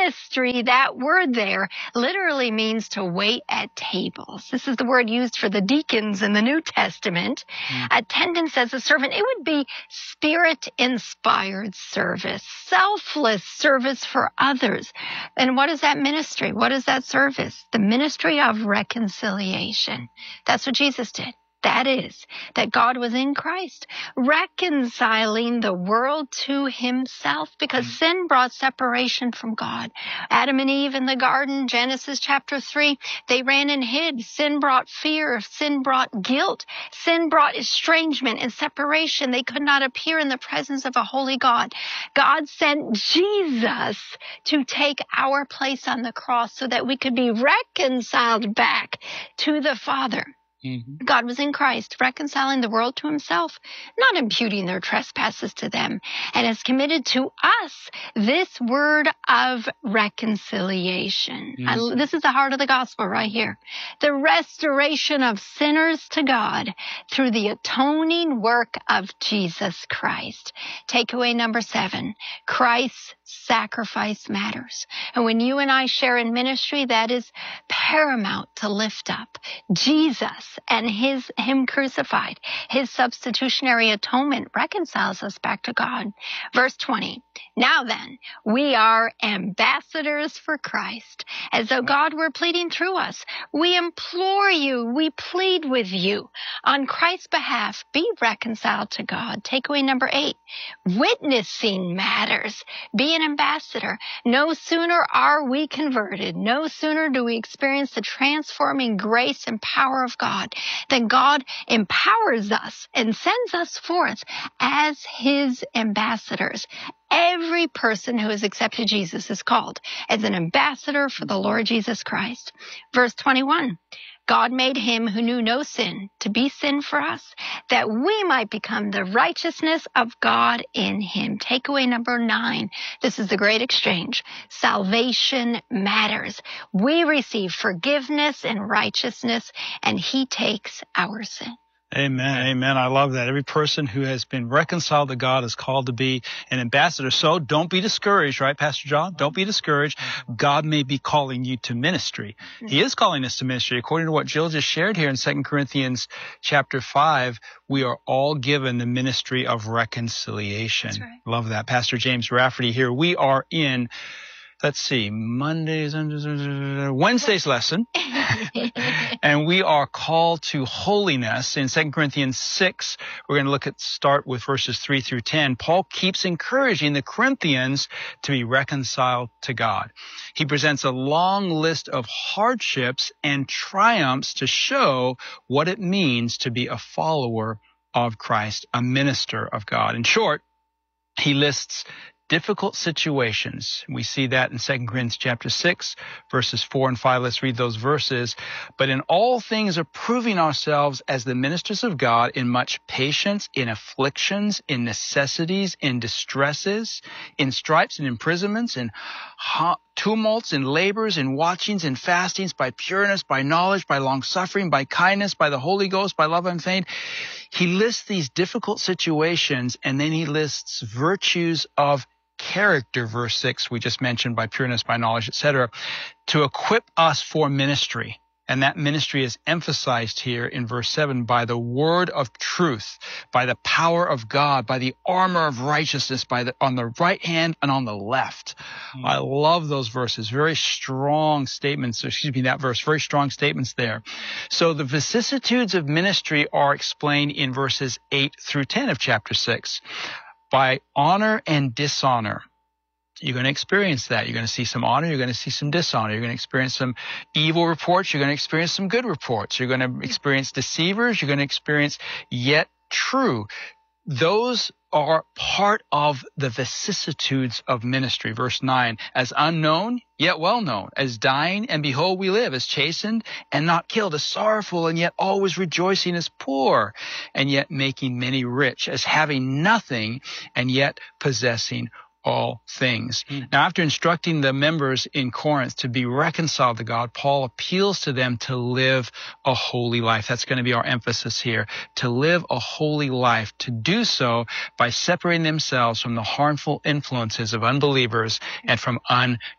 ministry, that word there, literally means to wait at tables. This is the word used for the deacons in the New Testament. Attendance as a servant, it would be spirit-inspired service, selfless service for others. And what is that ministry? What is that service? The ministry of reconciliation. That's what Jesus did. That is, that God was in Christ, reconciling the world to himself, because sin brought separation from God. Adam and Eve in the garden, Genesis chapter 3, they ran and hid. Sin brought fear. Sin brought guilt. Sin brought estrangement and separation. They could not appear in the presence of a holy God. God sent Jesus to take our place on the cross so that we could be reconciled back to the Father. God was in Christ, reconciling the world to himself, not imputing their trespasses to them, and has committed to us this word of reconciliation. This is the heart of the gospel right here. The restoration of sinners to God through the atoning work of Jesus Christ. Takeaway number 7, Christ's sacrifice matters. And when you and I share in ministry, that is paramount to lift up Jesus and him crucified. His substitutionary atonement reconciles us back to God. Verse 20, now then, we are ambassadors for Christ, as though God were pleading through us. We implore you, we plead with you, on Christ's behalf, be reconciled to God. Takeaway number 8, witnessing matters. Be an ambassador. No sooner are we converted, no sooner do we experience the transforming grace and power of God, then God empowers us and sends us forth as his ambassadors. Every person who has accepted Jesus is called as an ambassador for the Lord Jesus Christ. Verse 21, God made him who knew no sin to be sin for us, that we might become the righteousness of God in him. Takeaway number 9. This is the great exchange. Salvation matters. We receive forgiveness and righteousness, and he takes our sin. Amen. Amen. I love that. Every person who has been reconciled to God is called to be an ambassador. So don't be discouraged, right, Pastor John? Don't be discouraged. God may be calling you to ministry. He is calling us to ministry. According to what Jill just shared here in 2 Corinthians chapter 5, we are all given the ministry of reconciliation. That's right. Love that. Pastor James Rafferty here. We are in, let's see, Wednesday's lesson. And we are called to holiness. In 2 Corinthians 6, we're going to start with verses 3 through 10. Paul keeps encouraging the Corinthians to be reconciled to God. He presents a long list of hardships and triumphs to show what it means to be a follower of Christ, a minister of God. In short, he lists difficult situations. We see that in 2 Corinthians chapter 6, verses 4 and 5. Let's read those verses. But in all things approving ourselves as the ministers of God, in much patience, in afflictions, in necessities, in distresses, in stripes and imprisonments, in tumults, in labors, in watchings, in fastings, by pureness, by knowledge, by long-suffering, by kindness, by the Holy Ghost, by love unfeigned. He lists these difficult situations, and then he lists virtues of character, verse 6, we just mentioned, by pureness, by knowledge, etc., to equip us for ministry. And that ministry is emphasized here in verse 7 by the word of truth, by the power of God, by the armor of righteousness, on the right hand and on the left. I love those verses. Very strong statements. That verse, very strong statements there. So the vicissitudes of ministry are explained in verses 8 through 10 of chapter 6. By honor and dishonor. You're going to experience that. You're going to see some honor. You're going to see some dishonor. You're going to experience some evil reports. You're going to experience some good reports. You're going to experience deceivers. You're going to experience yet true. Those are part of the vicissitudes of ministry. Verse 9, as unknown, yet well known, as dying, and behold, we live, as chastened and not killed, as sorrowful, and yet always rejoicing, as poor, and yet making many rich, as having nothing, and yet possessing all things. Now, after instructing the members in Corinth to be reconciled to God, Paul appeals to them to live a holy life. That's going to be our emphasis here, to live a holy life, to do so by separating themselves from the harmful influences of unbelievers and from